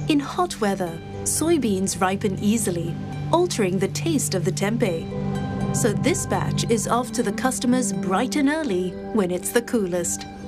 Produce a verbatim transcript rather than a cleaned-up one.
In hot weather, soybeans ripen easily, altering the taste of the tempeh. So this batch is off to the customers bright and early when it's the coolest.